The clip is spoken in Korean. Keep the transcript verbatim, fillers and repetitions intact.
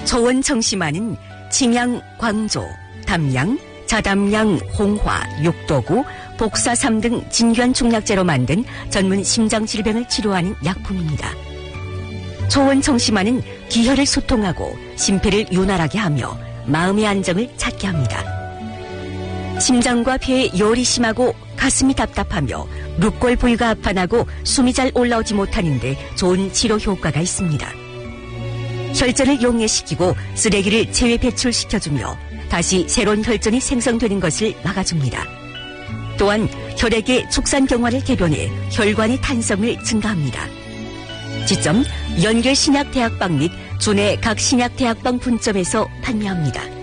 조원청심환은 침양, 광조, 담양, 자담양, 홍화, 육도구, 복사삼 등 진귀한 중약재로 만든 전문 심장질병을 치료하는 약품입니다. 조원청심환은 기혈을 소통하고 심폐를 윤활하게 하며 마음의 안정을 찾게 합니다. 심장과 폐에 열이 심하고 가슴이 답답하며 룹골 부위가 아파나고 숨이 잘 올라오지 못하는데 좋은 치료 효과가 있습니다. 혈전을 용해시키고 쓰레기를 체외 배출시켜주며 다시 새로운 혈전이 생성되는 것을 막아줍니다. 또한 혈액의 축산경화를 개변해 혈관의 탄성을 증가합니다. 지점 연결신약대학방 및 주내 각 신약대학방 분점에서 판매합니다.